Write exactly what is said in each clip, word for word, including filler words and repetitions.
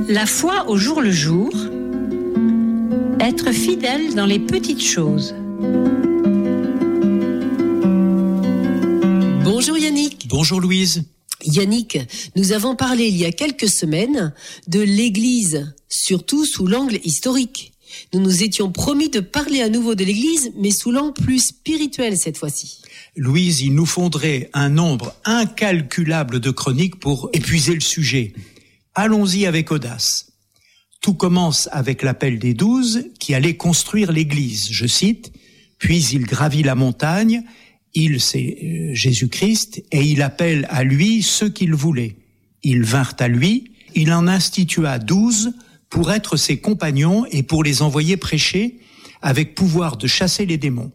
La foi au jour le jour, être fidèle dans les petites choses. Bonjour Yannick. Bonjour Louise. Yannick, nous avons parlé il y a quelques semaines de l'Église, surtout sous l'angle historique. Nous nous étions promis de parler à nouveau de l'Église, mais sous l'angle plus spirituel cette fois-ci. Louise, il nous faudrait un nombre incalculable de chroniques pour épuiser le sujet. Allons-y avec audace. Tout commence avec l'appel des douze qui allaient construire l'Église, je cite, « Puis il gravit la montagne ». Il, c'est euh, Jésus-Christ, et il appelle à lui ceux qu'il voulait. Ils vinrent à lui, il en institua douze pour être ses compagnons et pour les envoyer prêcher avec pouvoir de chasser les démons.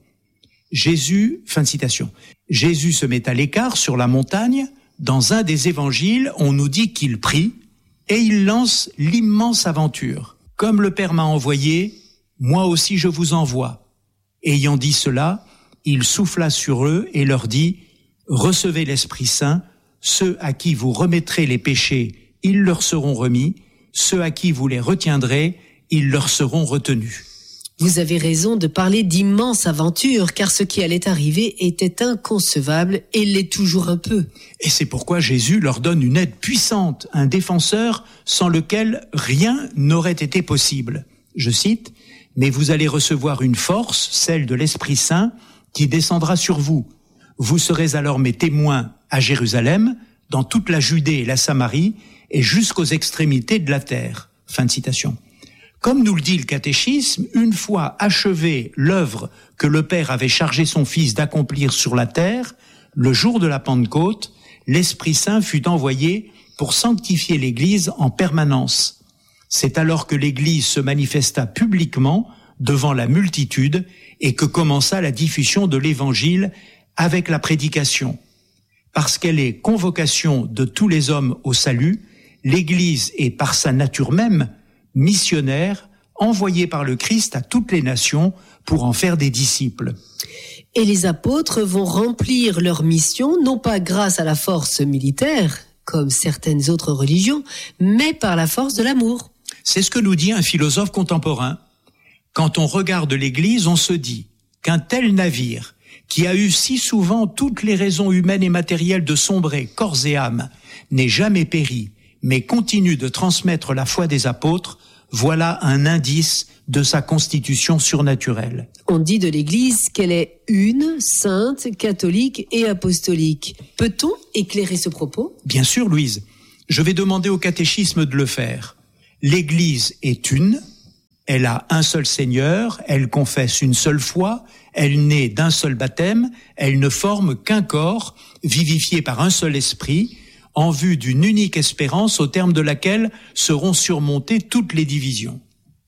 Jésus, fin de citation. Jésus se met à l'écart sur la montagne. Dans un des évangiles, on nous dit qu'il prie et il lance l'immense aventure. Comme le Père m'a envoyé, moi aussi je vous envoie. Ayant dit cela, il souffla sur eux et leur dit « Recevez l'Esprit Saint, ceux à qui vous remettrez les péchés, ils leur seront remis, ceux à qui vous les retiendrez, ils leur seront retenus. » Vous avez raison de parler d'immense aventure, car ce qui allait arriver était inconcevable et l'est toujours un peu. Et c'est pourquoi Jésus leur donne une aide puissante, un défenseur sans lequel rien n'aurait été possible. Je cite « Mais vous allez recevoir une force, celle de l'Esprit Saint, qui descendra sur vous. Vous serez alors mes témoins à Jérusalem, dans toute la Judée et la Samarie, et jusqu'aux extrémités de la terre. » Fin de citation. Comme nous le dit le catéchisme, une fois achevée l'œuvre que le Père avait chargé son Fils d'accomplir sur la terre, le jour de la Pentecôte, l'Esprit Saint fut envoyé pour sanctifier l'Église en permanence. C'est alors que l'Église se manifesta publiquement devant la multitude et que commença la diffusion de l'Évangile avec la prédication. Parce qu'elle est convocation de tous les hommes au salut, l'Église est par sa nature même missionnaire, envoyée par le Christ à toutes les nations pour en faire des disciples. Et les apôtres vont remplir leur mission, non pas grâce à la force militaire, comme certaines autres religions, mais par la force de l'amour. C'est ce que nous dit un philosophe contemporain. Quand on regarde l'Église, on se dit qu'un tel navire, qui a eu si souvent toutes les raisons humaines et matérielles de sombrer corps et âme, n'ait jamais péri, mais continue de transmettre la foi des apôtres, voilà un indice de sa constitution surnaturelle. On dit de l'Église qu'elle est une, sainte, catholique et apostolique. Peut-on éclairer ce propos ? Bien sûr, Louise. Je vais demander au catéchisme de le faire. L'Église est une, elle a un seul Seigneur, elle confesse une seule foi, elle naît d'un seul baptême, elle ne forme qu'un corps, vivifié par un seul esprit, en vue d'une unique espérance au terme de laquelle seront surmontées toutes les divisions.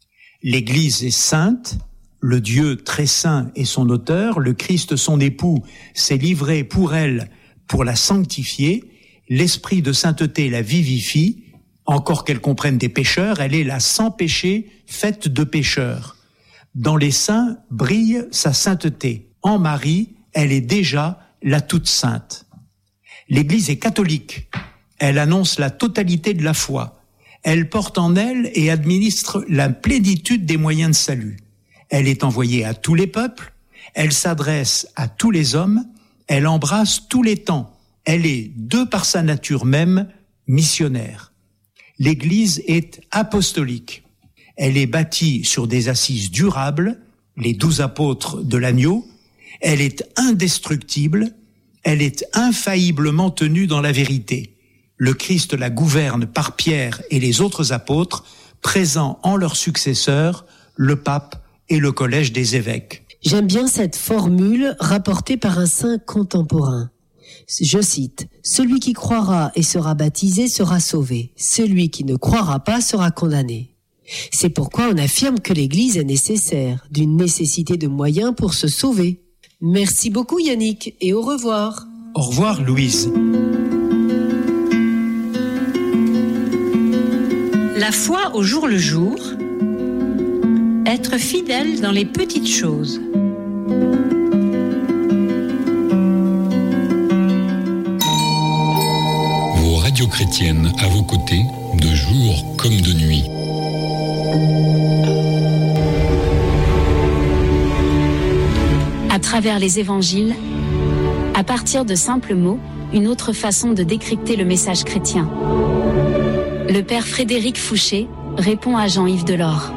L'Église est sainte, le Dieu très saint est son auteur, le Christ son époux s'est livré pour elle pour la sanctifier, l'esprit de sainteté la vivifie, encore qu'elle comprenne des pécheurs, elle est la sans péché faite de pécheurs. Dans les saints brille sa sainteté. En Marie, elle est déjà la toute sainte. L'Église est catholique. Elle annonce la totalité de la foi. Elle porte en elle et administre la plénitude des moyens de salut. Elle est envoyée à tous les peuples. Elle s'adresse à tous les hommes. Elle embrasse tous les temps. Elle est, de par sa nature même, missionnaire. L'Église est apostolique. Elle est bâtie sur des assises durables, les douze apôtres de l'agneau. Elle est indestructible. Elle est infailliblement tenue dans la vérité. Le Christ la gouverne par Pierre et les autres apôtres, présents en leurs successeurs, le pape et le collège des évêques. J'aime bien cette formule rapportée par un saint contemporain. Je cite, « Celui qui croira et sera baptisé sera sauvé. Celui qui ne croira pas sera condamné. » C'est pourquoi on affirme que l'Église est nécessaire, d'une nécessité de moyens pour se sauver. Merci beaucoup Yannick et au revoir. Au revoir Louise. La foi au jour le jour, être fidèle dans les petites choses. Vos radios chrétiennes à vos côtés, de jour comme de nuit. À travers les évangiles, à partir de simples mots, une autre façon de décrypter le message chrétien. Le père Frédéric Fouché répond à Jean-Yves Delors.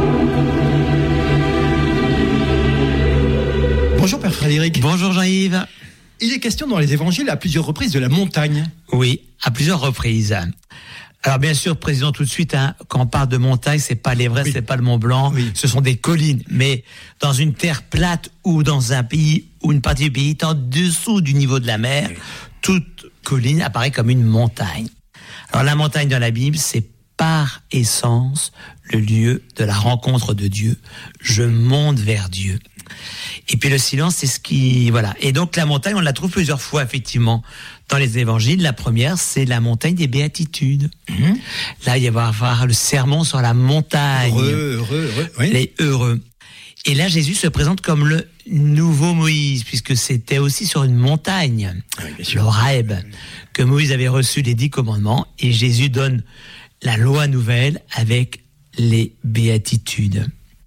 Bonjour Père Frédéric. Bonjour Jean-Yves. Il est question dans les évangiles à plusieurs reprises de la montagne. Oui, à plusieurs reprises. Alors bien sûr, précisons tout de suite, hein, quand on parle de montagne, c'est pas l'Everest, oui. c'est pas le Mont Blanc, oui. ce sont des collines. Mais dans une terre plate ou dans un pays où une partie du pays est en dessous du niveau de la mer, oui. toute colline apparaît comme une montagne. Alors la montagne dans la Bible, c'est par essence le lieu de la rencontre de Dieu. Je monte vers Dieu. Et puis le silence, c'est ce qui... Voilà. Et donc la montagne, on la trouve plusieurs fois, effectivement, dans les évangiles. La première, c'est la montagne des béatitudes. Mmh. Là, il va y avoir le sermon sur la montagne. Heureux, heureux, heureux. Oui. Les heureux. Et là, Jésus se présente comme le nouveau Moïse, puisque c'était aussi sur une montagne, oui, le Horeb, que Moïse avait reçu les dix commandements, et Jésus donne la loi nouvelle avec les béatitudes.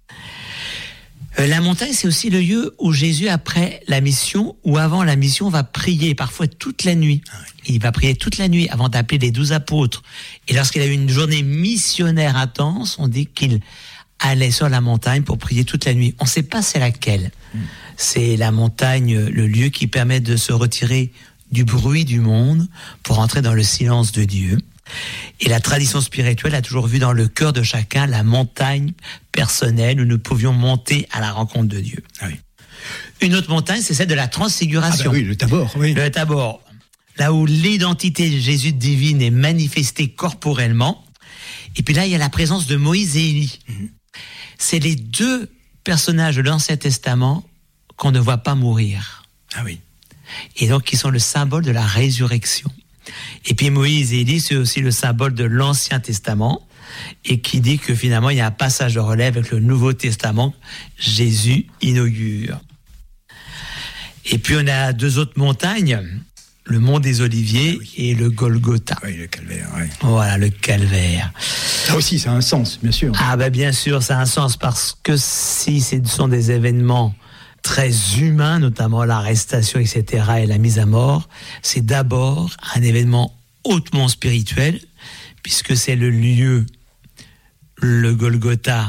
La montagne, c'est aussi le lieu où Jésus, après la mission, ou avant la mission, va prier, parfois toute la nuit. Il va prier toute la nuit avant d'appeler les douze apôtres. Et lorsqu'il a eu une journée missionnaire intense, on dit qu'il allait sur la montagne pour prier toute la nuit. On ne sait pas c'est laquelle. Mm. C'est la montagne, le lieu qui permet de se retirer du bruit du monde pour entrer dans le silence de Dieu. Et la tradition spirituelle a toujours vu dans le cœur de chacun la montagne personnelle où nous pouvions monter à la rencontre de Dieu. Ah oui. Une autre montagne, c'est celle de la transfiguration. Ah bah oui, le Tabor. Oui. Le Tabor, là où l'identité de Jésus divine est manifestée corporellement. Et puis là, il y a la présence de Moïse et Élie. Mmh. C'est les deux personnages de l'Ancien Testament qu'on ne voit pas mourir. Ah oui. Et donc, qui sont le symbole de la résurrection. Et puis Moïse et Élie, c'est aussi le symbole de l'Ancien Testament et qui dit que finalement il y a un passage de relève avec le Nouveau Testament, Jésus inaugure. Et puis on a deux autres montagnes, le mont des Oliviers oui. et le Golgotha. Oui, le calvaire, oui. Voilà, le calvaire. Ça aussi, ça a un sens, bien sûr. Ah ben bien sûr, ça a un sens parce que si ce sont des événements très humain, notamment l'arrestation, et cetera, et la mise à mort, c'est d'abord un événement hautement spirituel, puisque c'est le lieu, le Golgotha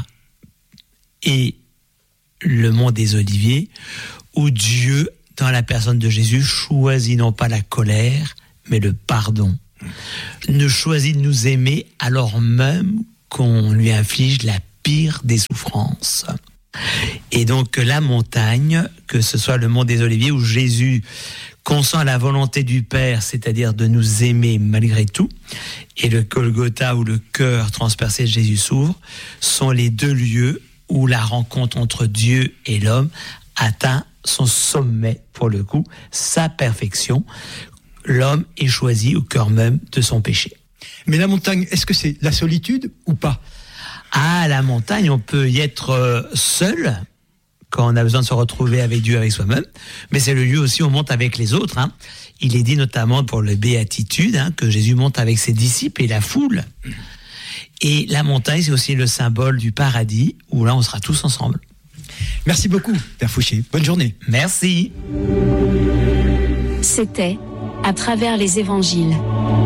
et le mont des Oliviers, où Dieu, dans la personne de Jésus, choisit non pas la colère, mais le pardon. Ne choisit de nous aimer alors même qu'on lui inflige la pire des souffrances. Et donc la montagne, que ce soit le mont des Oliviers où Jésus consent la volonté du Père, c'est-à-dire de nous aimer malgré tout, et le Golgotha où le cœur transpercé de Jésus s'ouvre, sont les deux lieux où la rencontre entre Dieu et l'homme atteint son sommet, pour le coup, sa perfection. L'homme est choisi au cœur même de son péché. Mais la montagne, est-ce que c'est la solitude ou pas ? À la montagne, on peut y être seul quand on a besoin de se retrouver avec Dieu, avec soi-même. Mais c'est le lieu aussi où on monte avec les autres. Hein. Il est dit notamment pour les béatitudes hein, que Jésus monte avec ses disciples et la foule. Et la montagne, c'est aussi le symbole du paradis où là, on sera tous ensemble. Merci beaucoup, Père Fouché. Bonne journée. Merci. C'était À travers les évangiles.